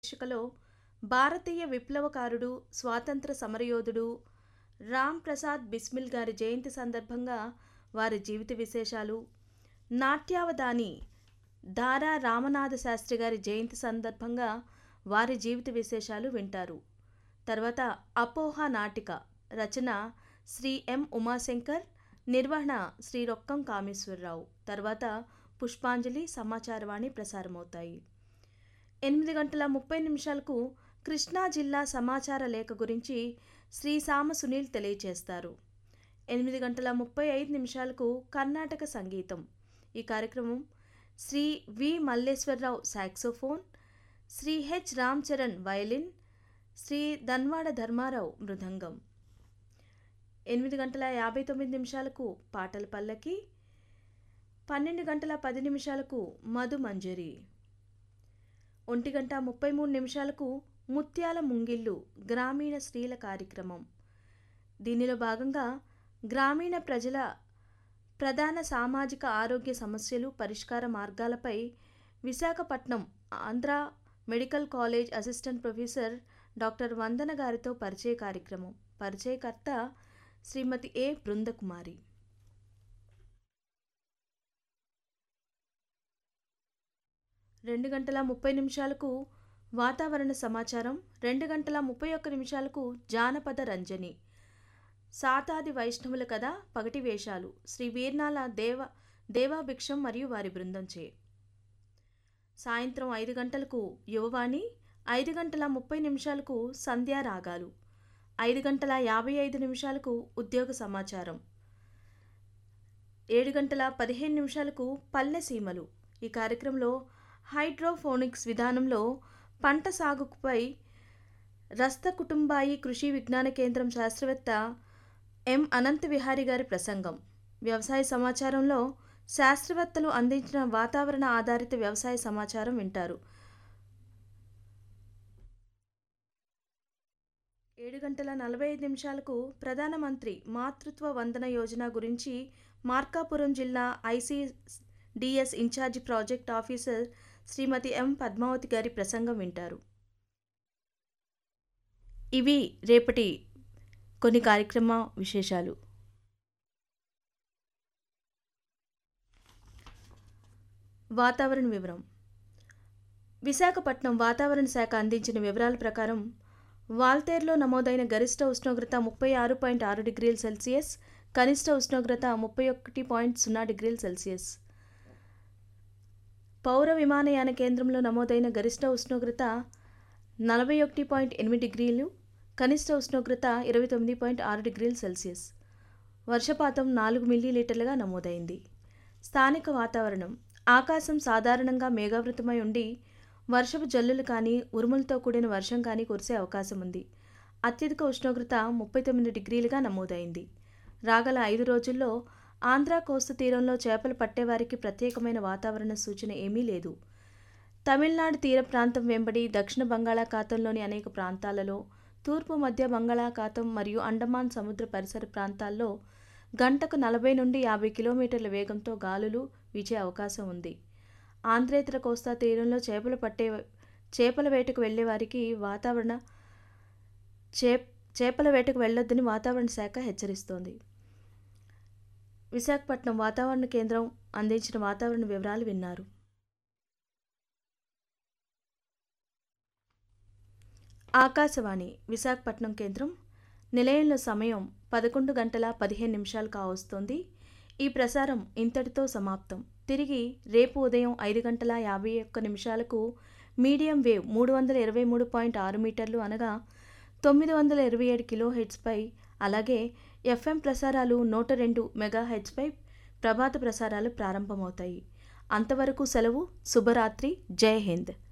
శీర్షికలో భారతీయ విప్లవకారుడు, స్వాతంత్ర సమరయోధుడు రామ్ ప్రసాద్ బిస్మిల్ గారి జయంతి సందర్భంగా వారి జీవిత విశేషాలు, నాట్యావధాని దారా రామనాథ శాస్త్రి గారి జయంతి సందర్భంగా వారి జీవిత విశేషాలు వింటారు. తర్వాత అపోహ నాటిక రచన శ్రీ ఎం ఉమాశంకర్, నిర్వహణ శ్రీ రొక్కం కామేశ్వరరావు. తర్వాత పుష్పాంజలి, సమాచారవాణి ప్రసారమవుతాయి. 8:30 కృష్ణా జిల్లా సమాచార లేఖ గురించి శ్రీ సామ సునీల్ తెలియచేస్తారు. 8:35 కర్ణాటక సంగీతం. ఈ కార్యక్రమం శ్రీ వి Malleswara Rao saxophone, Shri H Ram Charan violin, Shri Dhanwada Dharmarao మృదంగం. 8:59 పాటల పల్లకి, 12:10 మధు మంజరి, 1:33 ముత్యాల ముంగిళ్ళు గ్రామీణ స్త్రీల కార్యక్రమం. దీనిలో భాగంగా గ్రామీణ ప్రజల ప్రధాన సామాజిక ఆరోగ్య సమస్యలు, పరిష్కార మార్గాలపై Visakhapatnam Andhra medical college assistant professor doctor వందన గారితో పరిచయ కార్యక్రమం. పరిచయకర్త శ్రీమతి ఏ బృందకుమారి. 2:30 వాతావరణ సమాచారం. 2:31 జానపద రంజని, సాతాది వైష్ణవుల కథ, పగటి వేషాలు శ్రీ వీర్నాల దేవాభిక్షం మరియు వారి బృందంచే. సాయంత్రం 5 గంటలకు యువవాణి, 5:30 సంధ్యారాగాలు, 5:55 ఉద్యోగ సమాచారం, 7:15 పల్లె సీమలు. ఈ కార్యక్రమంలో హైడ్రోఫోనిక్స్ విధానంలో పంట సాగుపై రస్త కుటుంబాయి కృషి విజ్ఞాన కేంద్రం శాస్త్రవేత్త ఎం అనంత విహారి గారి ప్రసంగం. వ్యవసాయ సమాచారంలో శాస్త్రవేత్తలు అందించిన వాతావరణ ఆధారిత వ్యవసాయ సమాచారం వింటారు. 7:45 ప్రధానమంత్రి మాతృత్వ వందన యోజన గురించి మార్కాపురం జిల్లా ఐసిడిఎస్ ఇన్ఛార్జి ప్రాజెక్ట్ ఆఫీసర్ శ్రీమతి ఎం పద్మావతి గారి ప్రసంగం వింటారు. ఇవి రేపటి కొన్ని కార్యక్రమ విశేషాలు. వాతావరణ వివరం. విశాఖపట్నం వాతావరణ శాఖ అందించిన వివరాల ప్రకారం వాల్తేరులో నమోదైన గరిష్ట ఉష్ణోగ్రత 36.6 డిగ్రీల సెల్సియస్, కనిష్ట ఉష్ణోగ్రత 31.0 డిగ్రీల సెల్సియస్. పౌర విమానయాన కేంద్రంలో నమోదైన గరిష్ట ఉష్ణోగ్రత 41.8 డిగ్రీలు, కనిష్ట ఉష్ణోగ్రత 29.6 డిగ్రీల సెల్సియస్. వర్షపాతం 4 మిల్లీలీటర్లుగా నమోదైంది. స్థానిక వాతావరణం. ఆకాశం సాధారణంగా మేఘావృతమై ఉండి వర్షపు జల్లులు కానీ, ఉరుములతో కూడిన వర్షం కానీ కురిసే అవకాశం ఉంది. అత్యధిక ఉష్ణోగ్రత 39 డిగ్రీలుగా నమోదైంది. రాగల 5 రోజుల్లో ఆంధ్ర కోస్తా తీరంలో చేపలు పట్టేవారికి ప్రత్యేకమైన వాతావరణ సూచన ఏమీ లేదు. తమిళనాడు తీర ప్రాంతం వెంబడి దక్షిణ బంగాళాఖాతంలోని అనేక ప్రాంతాలలో, తూర్పు మధ్య బంగాళాఖాతం మరియు అండమాన్ సముద్ర పరిసర ప్రాంతాల్లో గంటకు 40 నుండి 50 కిలోమీటర్ల వేగంతో గాలులు వీచే అవకాశం ఉంది. ఆంధ్రేతర కోస్తా తీరంలో చేపల వేటకు వెళ్లే వారికి చేపల వేటకు వెళ్లొద్దని వాతావరణ శాఖ హెచ్చరిస్తోంది. విశాఖపట్నం వాతావరణ కేంద్రం అందించిన వాతావరణ వివరాలు విన్నారు. ఆకాశవాణి విశాఖపట్నం కేంద్రం. నిలయంలో సమయం 11:15 కావస్తోంది. ఈ ప్రసారం ఇంతటితో సమాప్తం. తిరిగి రేపు ఉదయం 5:51 మీడియం వేవ్ 323.6 మీటర్లు అనగా 927 కిలోహెర్ట్జ్పై, అలాగే ఎఫ్ఎం ప్రసారాలు 102 మెగాహెర్ట్జ్పై ప్రభాత ప్రసారాలు ప్రారంభమవుతాయి. అంతవరకు సెలవు. శుభరాత్రి. జై హింద్.